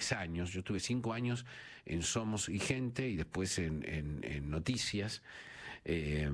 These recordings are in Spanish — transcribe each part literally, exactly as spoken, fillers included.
diez años. Yo estuve cinco años en Somos y Gente y después en, en, en Noticias. Eh,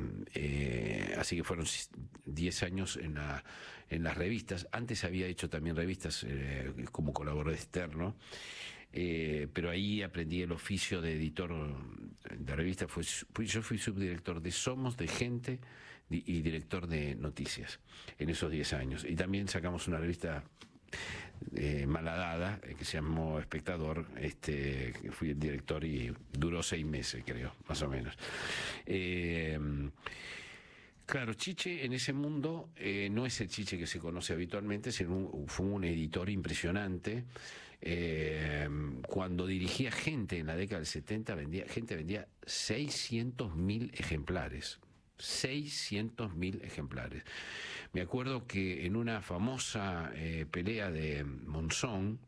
eh, así que fueron diez años en, la, en las revistas. Antes había hecho también revistas eh, como colaborador externo. Eh, pero ahí aprendí el oficio de editor de revista. Fue, fui, yo fui subdirector de Somos, de Gente y director de Noticias en esos diez años. Y también sacamos una revista eh, malhadada eh, que se llamó Espectador, este, que fui el director y duró seis meses, creo, más o menos. Eh, Claro, Chiche en ese mundo eh, no es el Chiche que se conoce habitualmente, sino un, fue un editor impresionante. Eh, cuando dirigía Gente en la década del setenta, vendía, Gente vendía seiscientos mil ejemplares. seiscientos mil ejemplares. Me acuerdo que en una famosa eh, pelea de Monzón,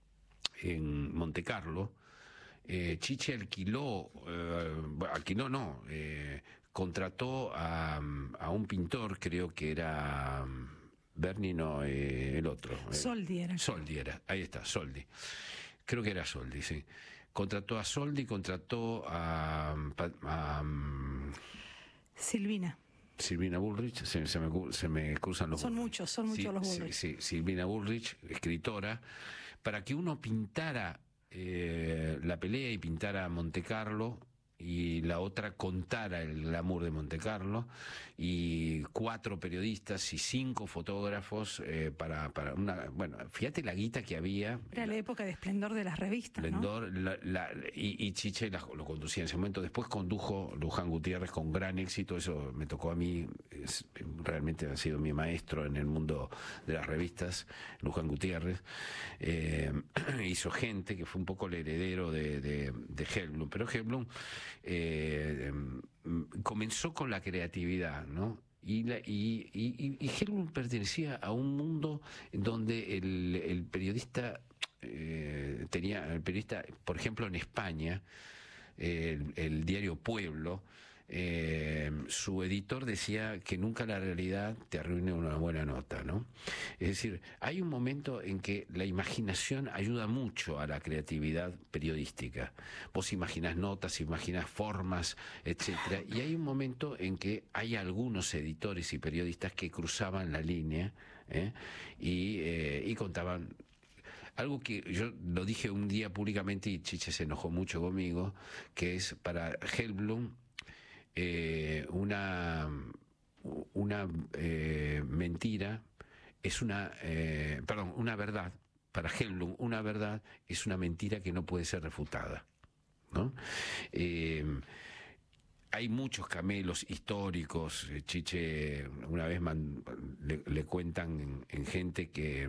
en Monte Carlo, eh, Chiche alquiló, eh, alquiló no, eh, contrató a, a un pintor, creo que era Berni, no, eh, el otro. Eh, Soldi era. Soldi era, ahí está, Soldi. Creo que era Soldi, sí. Contrató a Soldi, contrató a... a, a Silvina. Silvina Bullrich, se, se, me, se me cruzan los... Son muchos, son muchos sí, los Bullrich. Sí, sí, Silvina Bullrich, escritora, para que uno pintara eh, la pelea y pintara Monte Carlo, y la otra contara el glamour de Monte Carlo, y cuatro periodistas y cinco fotógrafos eh, para, para una... Bueno, fíjate la guita que había. Era la época de esplendor de las revistas, esplendor, ¿no? la, la, y, y Chiche la, lo conducía en ese momento. Después condujo Luján Gutiérrez con gran éxito, eso me tocó a mí, es, realmente ha sido mi maestro en el mundo de las revistas, Luján Gutiérrez. Eh, hizo Gente, que fue un poco el heredero de, de, de Helblum, pero Helblum Eh, comenzó con la creatividad, ¿no? Y, la, y, y, y Helblum pertenecía a un mundo donde el, el periodista eh, tenía, el periodista, por ejemplo, en España, eh, el, el diario Pueblo, eh, su editor decía que nunca la realidad te arruine una buena nota, ¿no? Es decir, hay un momento en que la imaginación ayuda mucho a la creatividad periodística. Vos imaginás notas, imaginás formas, etcétera, y hay un momento en que hay algunos editores y periodistas que cruzaban la línea ¿eh? y, eh, y contaban algo que yo lo dije un día públicamente y Chiche se enojó mucho conmigo, que es para Helblum eh, una una eh, mentira es una eh, perdón, una verdad. Para Helblum una verdad es una mentira que no puede ser refutada, ¿no? Eh, hay muchos camelos históricos. Chiche una vez man, le, le cuentan en, en Gente que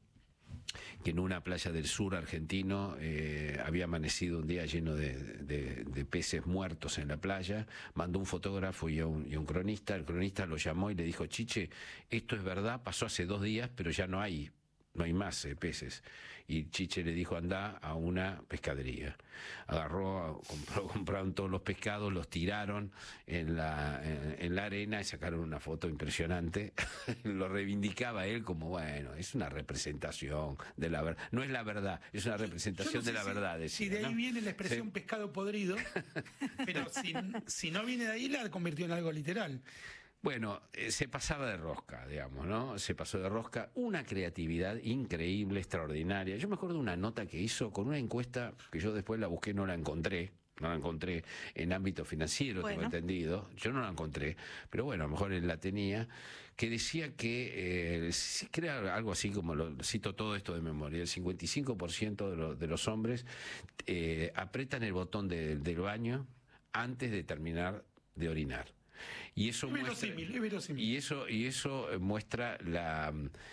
que en una playa del sur argentino eh, había amanecido un día lleno de, de, de peces muertos en la playa, mandó un fotógrafo y un, y un cronista, el cronista lo llamó y le dijo: Chiche, esto es verdad, pasó hace dos días, pero ya no hay no hay más eh, peces. Y Chiche le dijo: anda a una pescadería. Agarró, compró, compraron todos los pescados, los tiraron en la, en, en la arena y sacaron una foto impresionante. Lo reivindicaba él como, bueno, es una representación de la verdad. No es la verdad, es una representación no de la si, verdad. Decía, si de ahí ¿no? viene la expresión sí. pescado podrido, pero si, si no viene de ahí, la convirtió en algo literal. Bueno, eh, se pasaba de rosca, digamos, ¿no? Se pasó de rosca, una creatividad increíble, extraordinaria. Yo me acuerdo de una nota que hizo con una encuesta que yo después la busqué, no la encontré, no la encontré en ámbito financiero, bueno. Tengo entendido, yo no la encontré, pero bueno, a lo mejor él la tenía, que decía que, eh, crea algo así como, lo cito todo esto de memoria, el cincuenta y cinco por ciento de, lo, de los hombres eh, apretan el botón de, del baño antes de terminar de orinar. Y eso es muestra, verosímil, es verosímil. y eso y eso muestra la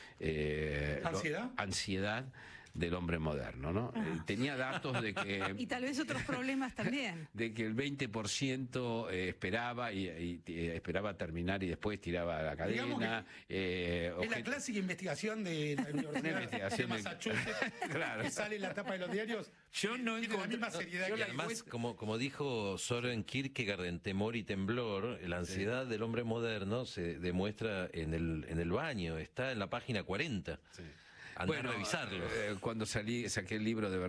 eh, ansiedad lo, ansiedad del hombre moderno, ¿no? Ah. Tenía datos de que y tal vez otros problemas también, de que el veinte por ciento esperaba y, y, y esperaba terminar y después tiraba la cadena. Eh, es la clásica investigación de la Universidad investigación de Massachusetts, claro. Que sale en la tapa de los diarios. Yo no y con la misma seriedad no, que y además, como, como dijo Soren Kierkegaard en Temor y Temblor, la ansiedad sí. del hombre moderno se demuestra en el, en el baño, está en la página cuarenta. Sí. Andá bueno, a revisarlo. Eh, cuando salí, saqué el libro de